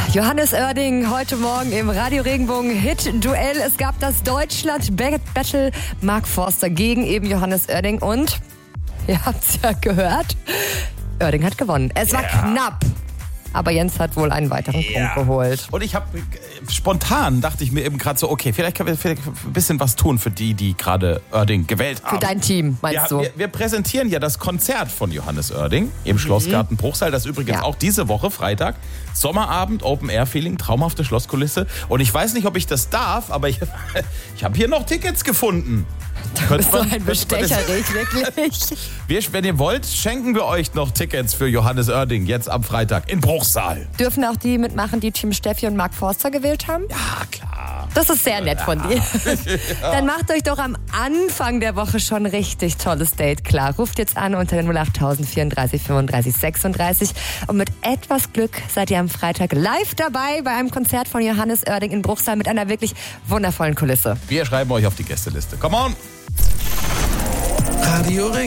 Johannes Oerding heute Morgen im Radio Regenbogen Hit-Duell. Es gab das Deutschland-Battle Mark Forster gegen eben Johannes Oerding und, ihr habt's ja gehört, Oerding hat gewonnen. Es war knapp. Aber Jens hat wohl einen weiteren Punkt geholt. Und ich habe spontan, dachte ich mir eben gerade so, okay, vielleicht können wir ein bisschen was tun für die gerade Oerding gewählt haben. Für dein Team, meinst du? Wir präsentieren ja das Konzert von Johannes Oerding im Schlossgarten Bruchsal. Das übrigens auch diese Woche, Freitag. Sommerabend, Open-Air-Feeling, traumhafte Schlosskulisse. Und ich weiß nicht, ob ich das darf, aber ich habe hier noch Tickets gefunden. Du bist so ein Bestecherich, wirklich. Wenn ihr wollt, schenken wir euch noch Tickets für Johannes Oerding jetzt am Freitag in Bruchsal. Dürfen auch die mitmachen, die Team Steffi und Mark Forster gewählt haben? Ja, klar. Das ist sehr nett von dir. Dann macht euch doch am Anfang der Woche schon ein richtig tolles Date klar. Ruft jetzt an unter den 08000 34 35 36 und mit etwas Glück seid ihr am Freitag live dabei bei einem Konzert von Johannes Oerding in Bruchsal mit einer wirklich wundervollen Kulisse. Wir schreiben euch auf die Gästeliste. Come on! Radio Ring.